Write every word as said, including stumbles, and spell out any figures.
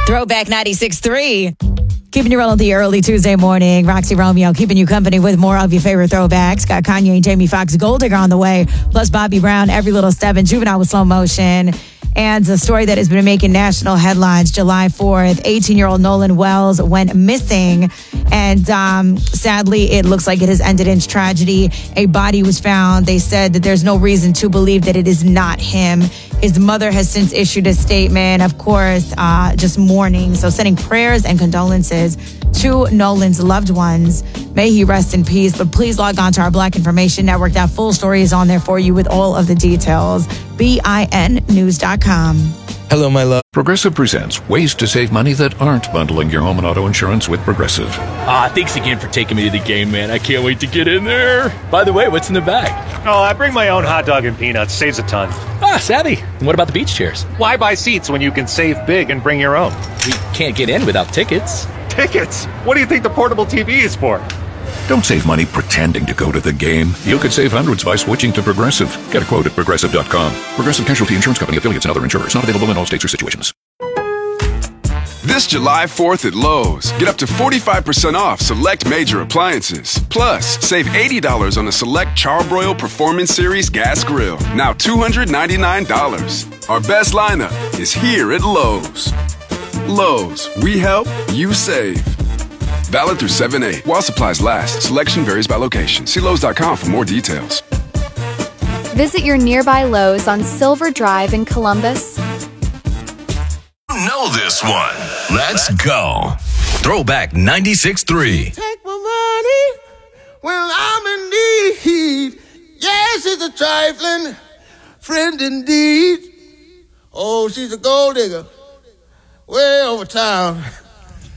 Throwback ninety-six point three. Keeping you rolling the early Tuesday morning. Roxy Romeo keeping you company with more of your favorite throwbacks. Got Kanye and Jamie Foxx Gold Digger on the way. Plus Bobby Brown, Every Little Step, and Juvenile with Slow Motion. And a story that has been making national headlines. July fourth, eighteen-year-old Nolan Wells went missing. And um, sadly, it looks like it has ended in tragedy. A body was found. They said that there's no reason to believe that it is not him. His mother has since issued a statement, of course, uh, just mourning. So sending prayers and condolences to Nolan's loved ones. May he rest in peace. But please log on to our Black Information Network. That full story is on there for you with all of the details. B I N news dot com. Hello, my love. Progressive presents ways to save money that aren't bundling your home and auto insurance with Progressive. Ah, thanks again for taking me to the game, man. I can't wait to get in there. By the way, what's in the bag? Oh, I bring my own hot dog and peanuts. Saves a ton. Ah, savvy. And what about the beach chairs? Why buy seats when you can save big and bring your own? We can't get in without tickets. Tickets? What do you think the portable T V is for? Don't save money pretending to go to the game. You could save hundreds by switching to Progressive. Get a quote at progressive dot com. Progressive Casualty Insurance Company, affiliates, and other insurers. Not available in all states or situations. This July fourth at Lowe's, get up to forty-five percent off select major appliances. Plus, save eighty dollars on a select Charbroil Performance Series gas grill. Now two hundred ninety-nine dollars. Our best lineup is here at Lowe's. Lowe's, we help, you save. Valid through seven eight. While supplies last, selection varies by location. See Lowe's dot com for more details. Visit your nearby Lowe's on Silver Drive in Columbus. Know this one. Let's go. Throwback ninety-six point three. Take my money when I'm in need. Yes, it's a trifling friend indeed. Oh, she's a gold digger way over town.